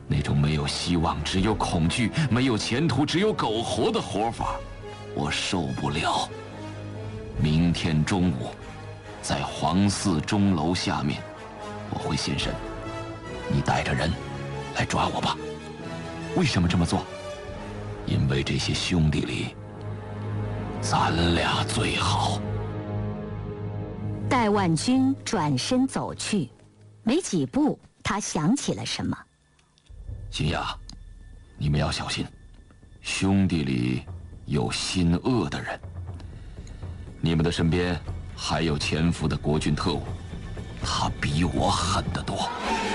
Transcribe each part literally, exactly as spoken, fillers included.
那种没有希望、只有恐惧、没有前途、只有苟活的活法，我受不了。明天中午，在皇寺钟楼下面，我会现身，你带着人来抓我吧。为什么这么做？因为这些兄弟里，咱俩最好。 戴万军转身走去，没几步，他想起了什么。 新雅，你们要小心，兄弟里有心恶的人。你们的身边还有潜伏的国军特务，他比我狠得多。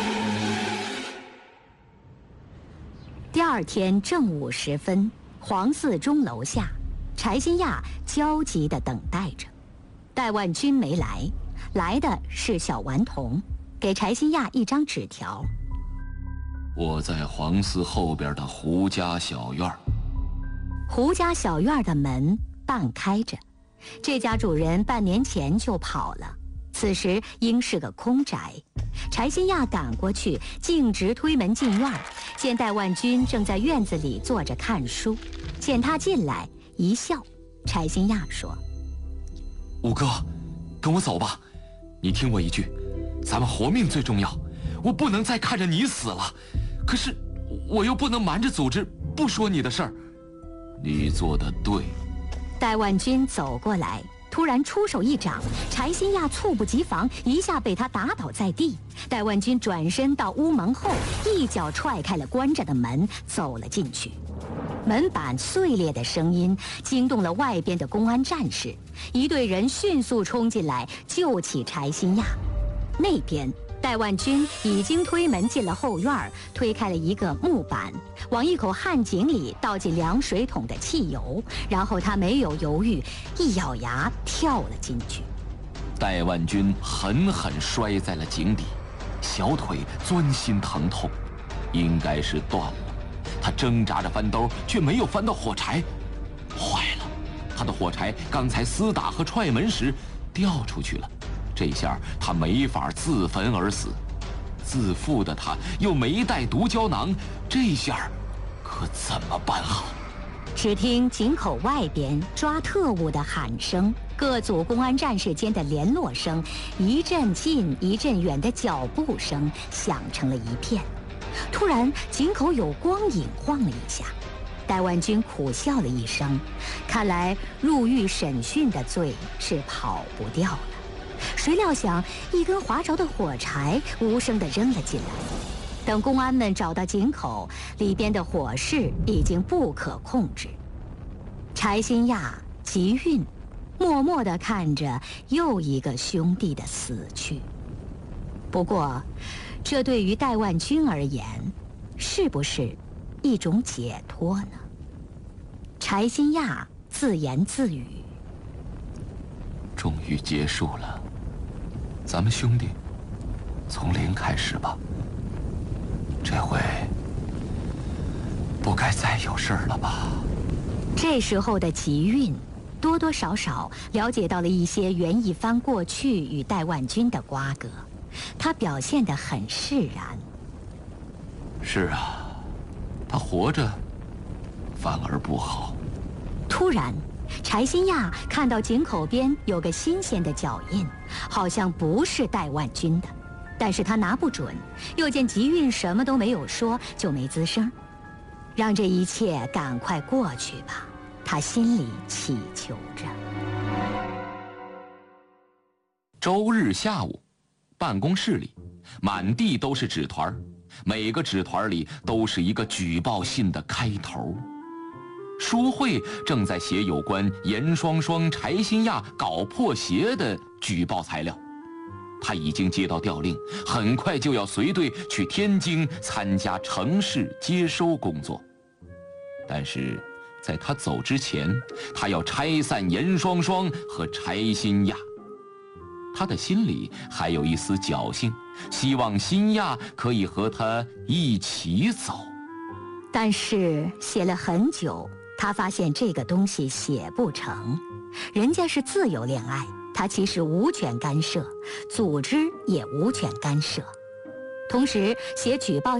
第二天正午时分，皇寺钟楼下，柴新亚焦急地等待着。戴万军没来，来的是小顽童，给柴新亚一张纸条。 我在皇寺后边的胡家小院。 胡家小院的门半开着，这家主人半年前就跑了，此时应是个空宅。柴新亚赶过去，径直推门进院，见戴万军正在院子里坐着看书，见他进来，一笑。柴新亚说：“ 五哥，跟我走吧，你听我一句，咱们活命最重要。我不能再看着你死了，可是我又不能瞒着组织不说你的事儿。你做得对。” 戴万军走过来，突然出手一掌，柴新亚猝不及防，一下被他打倒在地。戴万军转身到屋门后，一脚踹开了关着的门，走了进去。门板碎裂的声音惊动了外边的公安战士，一队人迅速冲进来救起柴新亚。那边戴万军已经推门进了后院，推开了一个木板，往一口旱井里倒进凉水桶的汽油，然后他没有犹豫，一咬牙跳了进去。 戴万军狠狠摔在了井底，小腿钻心疼痛，应该是断了。他挣扎着翻兜，却没有翻到火柴，坏了！他的火柴刚才厮打和踹门时掉出去了，这下他没法自焚而死。自负的他又没带毒胶囊，这下可怎么办好？ 只听井口外边抓特务的喊声，各组公安战士间的联络声，一阵近一阵远的脚步声响成了一片。突然井口有光影晃了一下，戴万军苦笑了一声，看来入狱审讯的罪是跑不掉了。谁料想一根划着的火柴无声地扔了进来，等公安们找到井口，里边的火势已经不可控制。柴新亚、吉运默默地看着又一个兄弟的死去。不过这对于戴万军而言，是不是一种解脱呢？柴新亚自言自语：“ 终于结束了，咱们兄弟从零开始吧。这回不该再有事儿了吧？” 这时候的吉运多多少少了解到了一些袁一帆过去与戴万军的瓜葛，他表现得很释然。 是啊，他活着反而不好。 突然柴新亚看到井口边有个新鲜的脚印，好像不是戴万军的，但是他拿不准，又见吉运什么都没有说，就没吱声。让这一切赶快过去吧，他心里祈求着。 周日下午，办公室里满地都是纸团，每个纸团里都是一个举报信的开头。舒慧正在写有关严双双、柴新亚搞破鞋的举报材料，他已经接到调令，很快就要随队去天津参加城市接收工作。但是在他走之前，他要拆散严双双和柴新亚。他的心里还有一丝侥幸，希望新亚可以和他一起走。 但是写了很久，他发现这个东西写不成。人家是自由恋爱，他其实无权干涉，组织也无权干涉。同时写举报